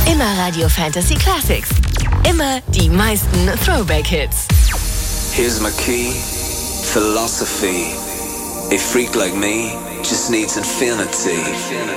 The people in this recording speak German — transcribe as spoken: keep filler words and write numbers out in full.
Immer Radio Fantasy Classics. Immer die meisten Throwback-Hits. Here's my key, philosophy. A freak like me just needs infinity.